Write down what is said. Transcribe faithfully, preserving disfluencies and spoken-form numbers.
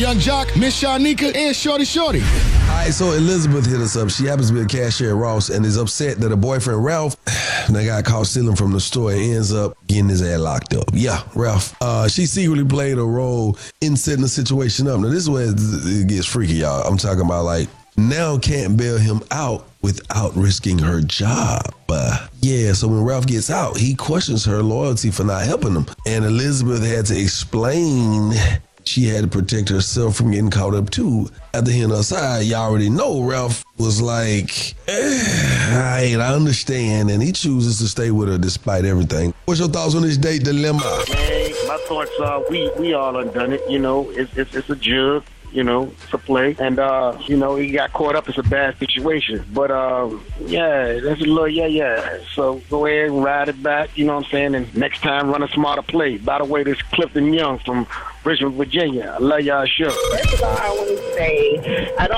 Young Jock, Miss Shanika, and Shorty Shorty. All right, so Elizabeth hit us up. She happens to be a cashier at Ross and is upset that her boyfriend, Ralph, that got caught stealing from the store and ends up getting his ass locked up. Yeah, Ralph. Uh, she secretly played a role in setting the situation up. Now, this is where it gets freaky, y'all. I'm talking about, like, now can't bail him out without risking her job. Uh, yeah, so when Ralph gets out, he questions her loyalty for not helping him. And Elizabeth had to explain she had to protect herself from getting caught up too. After hearing her side, y'all already know Ralph was like, eh, all right, I understand. And he chooses to stay with her despite everything. What's your thoughts on this date dilemma? Man, my thoughts are we, we all done done it. You know, it's, it's, it's a jug. You know, it's a play. And, uh, you know, he got caught up. It's a bad situation. But, um, yeah, that's a little, yeah, yeah. So go ahead and ride it back, you know what I'm saying? And next time, run a smarter play. By the way, this is Clifton Young from Richmond, Virginia. I love y'all show. First of all, I want to say, I don't